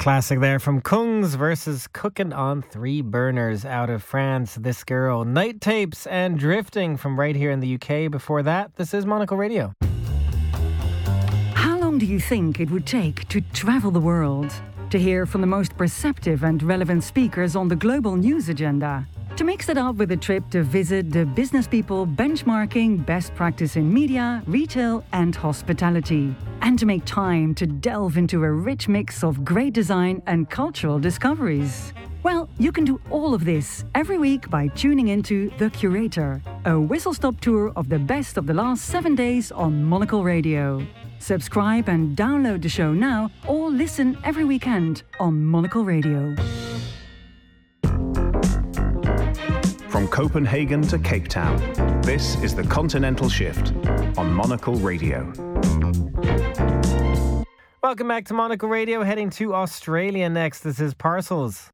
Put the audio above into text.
Classic there from Kungs versus Cooking on Three Burners out of France. This Girl, Night Tapes and Drifting from right here in the UK. Before that, this is Monocle Radio. How long do you think it would take to travel the world? To hear from the most perceptive and relevant speakers on the global news agenda? To mix it up with a trip to visit the business people benchmarking best practice in media, retail and hospitality. And to make time to delve into a rich mix of great design and cultural discoveries. Well, you can do all of this every week by tuning into The Curator, a whistle-stop tour of the best of the last 7 days on Monocle Radio. Subscribe and download the show now or listen every weekend on Monocle Radio. From Copenhagen to Cape Town, this is The Continental Shift on Monocle Radio. Welcome back to Monocle Radio. Heading to Australia next. This is Parcels.